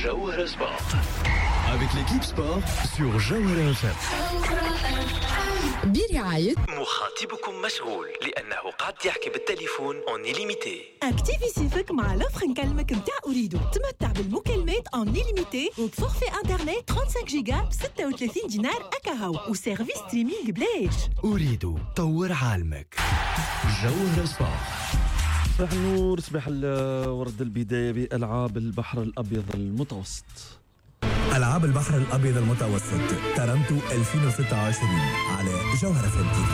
Jawhara Sport. Avec l'équipe sport sur Jawhara FM. برعاية مخاطبكم مشغول لأنه قاعد يحكي بالتليفون اون إليميتي. اكتيفي سيفك مع لوفر نكلمك متاع أريدو. تمتع بالمكالمات اون إليميتي وبفورفي انترنت 35 جيجا ب 36 دينار أكاهو وسيرفيس ستريمينغ بلاش. أريدو طور عالمك. جوهرة سبورت. صباح النور، صباح الورد. البداية بألعاب البحر الأبيض المتوسط. ألعاب البحر الأبيض المتوسط ترنتو 2026 على جوهرة FM TV.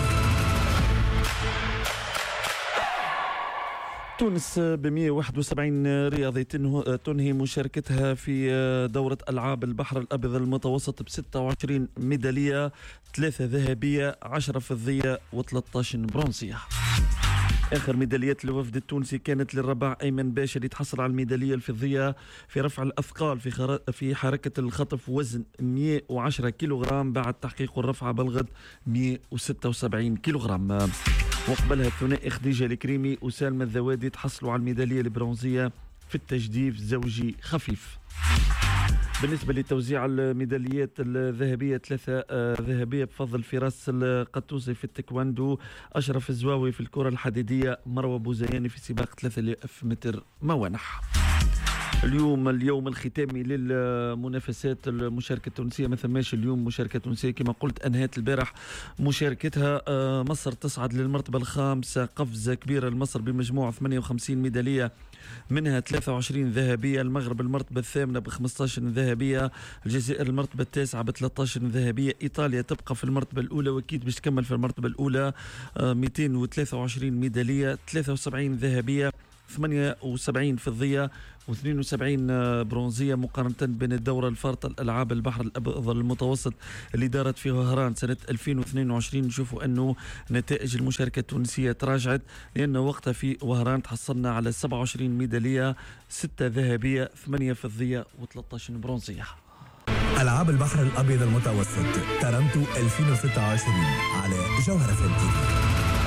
تونس ب 171 رياضي تنهي مشاركتها في دورة ألعاب البحر الأبيض المتوسط ب 26 ميدالية، 3 ذهبية 10 فضية و13 برونزية. آخر ميداليات الوفد التونسي كانت للرباع أيمن باشا اللي تحصل على الميدالية الفضية في رفع الأثقال في حركة الخطف وزن 110 كيلوغرام بعد تحقيق الرفعة بلغت 176 كيلوغرام. وقبلها الثنائي خديجة الكريمي وسالمة الذوادي تحصلوا على الميدالية البرونزية في التجديف زوجي خفيف. بالنسبة لتوزيع الميداليات الذهبية، 3 ذهبية بفضل فراس القطوسي في التايكواندو، أشرف الزواوي في الكرة الحديدية، مروة بوزياني في سباق 3000 متر موانح. اليوم الختامي للمنافسات المشاركة التونسية، ما ثماش اليوم مشاركة تونسية كما قلت. أنهت البارح مشاركتها مصر تصعد للمرتبة الخامسة، قفزة كبيرة لمصر بمجموع 58 ميدالية منها 23 ذهبية. المغرب المرتبة الثامنة ب15 ذهبية، الجزائر المرتبة التاسعة ب13 ذهبية. إيطاليا تبقى في المرتبة الأولى وأكيد باش تكمل في المرتبة الأولى، 223 ميدالية، 73 ذهبية، 78 فضية و72 برونزية. مقارنة بين الدورة الفارطة الألعاب البحر الأبيض المتوسط اللي دارت في وهران سنة 2022 نشوفوا أنه نتائج المشاركة التونسية تراجعت، لأن وقتها في وهران تحصلنا على 27 ميدالية، 6 ذهبية، 8 فضية و13 برونزية. ألعاب البحر الأبيض المتوسط ترنتو 2026 على جوهرة FM TV.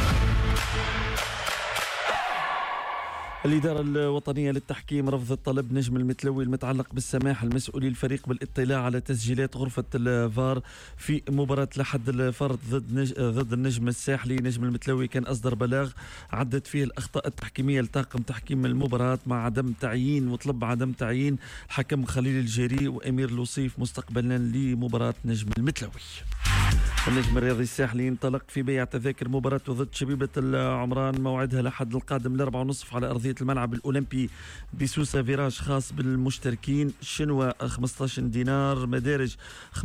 الإدارة الوطنية للتحكيم رفضت طلب نجم المتلوي المتعلق بالسماح المسؤولي الفريق بالاطلاع على تسجيلات غرفة الفار في مباراة لحد الفرد ضد النجم الساحلي. نجم المتلوي كان أصدر بلاغ عدت فيه الأخطاء التحكيمية لطاقم تحكيم المباراة مع عدم تعيين وطلب عدم تعيين الحكم خليل الجيري وأمير لوصيف مستقبلا لمباراة نجم المتلوي. النجم الرياضي الساحلي انطلق في بيع تذاكر مباراته ضد شبيبة العمران، موعدها لحد القادم 4:30 على أرضية الملعب الأولمبي بسوسة، فيراج خاص بالمشتركين. شنوة 15 دينار، مدارج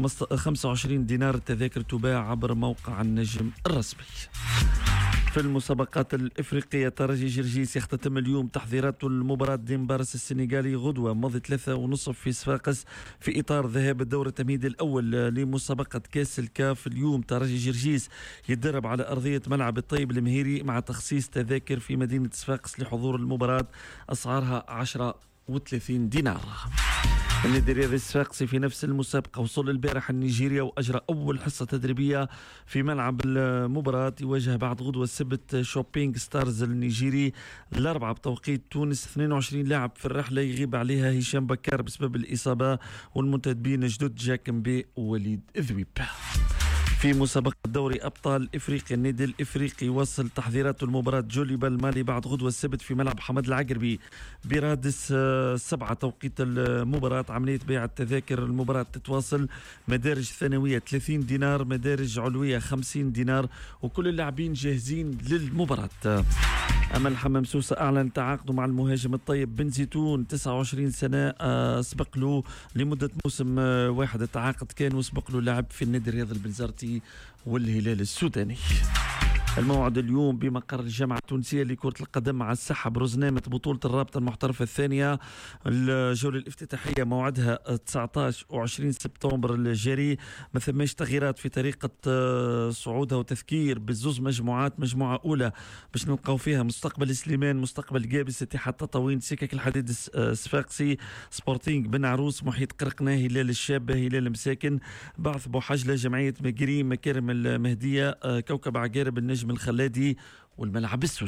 25 دينار. التذاكر تباع عبر موقع النجم الرسمي. في المسابقات الإفريقية، ترجي جرجيس يختتم اليوم تحضيراته المباراة ديمبارس السنغالي غدوة ماضي 3:30 في صفاقس في إطار ذهاب الدور التمهيدي الأول لمسابقة كاس الكاف. اليوم ترجي جرجيس يتدرب على أرضية ملعب الطيب المهيري مع تخصيص تذاكر في مدينة صفاقس لحضور المباراة، أسعارها 10 و30 دينار. النادي الرياضي الصفاقسي في نفس المسابقة وصل البارح النيجيريا وأجرى أول حصة تدريبية في ملعب المباراة. يواجه بعد غدوة السبت شوبينغ ستارز النيجيري الأربعة بتوقيت تونس. 22 لاعب في الرحلة يغيب عليها هشام بكار بسبب الإصابة، والمنتدبين جدد جاكمبي ووليد ذويب. في مسابقة دوري أبطال إفريقيا، النادي الإفريقي وصل تحضيراته المباراة جوليبا المالي بعد غدوة السبت في ملعب حمد العقربي برادس 7 توقيت المباراة. عملية بيع التذاكر المباراة تتواصل، مدارج ثانوية 30 دينار، مدارج علوية 50 دينار، وكل اللاعبين جاهزين للمباراة. أما الحمام سوسة أعلن تعاقده مع المهاجم الطيب بن زيتون 29 سنة، سبق له لمدة موسم واحد التعاقد كان، وسبق له لعب في النادي الرياضي البنزرتي والهلال السوداني. الموعد اليوم بمقر الجامعة التونسية لكرة القدم مع السحب رزنامة بطولة الرابطة المحترفة الثانية. الجولة الافتتاحية موعدها 19 و20 سبتمبر الجاري. ما ثماش تغييرات في طريقة صعودها وتذكير بالزوز مجموعات. مجموعة أولى باش نلقاو فيها مستقبل سليمان، مستقبل جابس، اتحاد تطاوين، سكك الحديد الصفاقسي، سبورتينغ بن عروس، محيط قرقنة، هلال الشابة، هلال مساكن، بعث بوحجلة، جمعية مقريم، مكارم المهدية، كوكب عقارب، النجم الخلادي والملعب السوسي.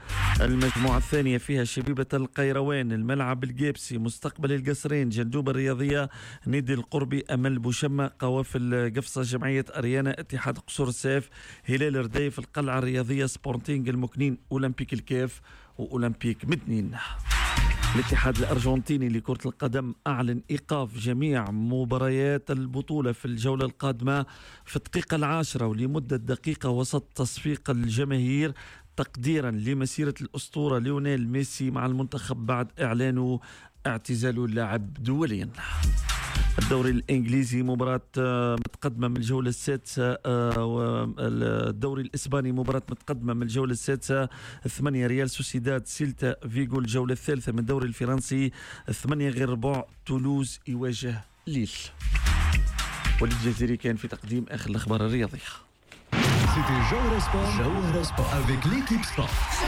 المجموعة الثانية فيها شبيبة القيروان، الملعب الجيبسي، مستقبل القصرين، جندوب الرياضية، نادي القربي، أمل بوشمة، قوافل قفصة، جمعية أريانا، اتحاد قصور السيف، هلال رديف، القلعة الرياضية، سبورتينغ المكنين، أولمبيك الكاف وأولمبيك مدنين. الاتحاد الأرجنتيني لكرة القدم أعلن إيقاف جميع مباريات البطولة في الجولة القادمة في الدقيقة 10 ولمدة دقيقة وسط تصفيق الجماهير تقديرا لمسيرة الأسطورة ليونيل ميسي مع المنتخب بعد إعلانه اعتزاله اللاعب دوليا. الدوري الإنجليزي مباراة متقدمة من الجولة السادسة، والدوري الإسباني مباراة متقدمة من الجولة السادسة 8 ريال سوسيداد سيلتا فيغو. الجولة الثالثة من الدوري الفرنسي 8 غير ربع تولوز يواجه ليل. وليد الجزيري كان في تقديم آخر الأخبار الرياضية. C'était Jawhara Sport avec l'équipe Sport.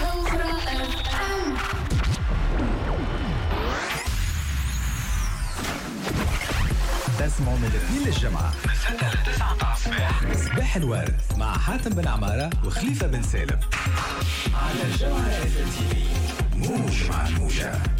تسمعوا من الاثنين للجمعة من 6 ل 9 الصباح صباح الورد مع حاتم بن عمارة وخليفة بن سالم على جوهرة تي في. موج مع الموجة.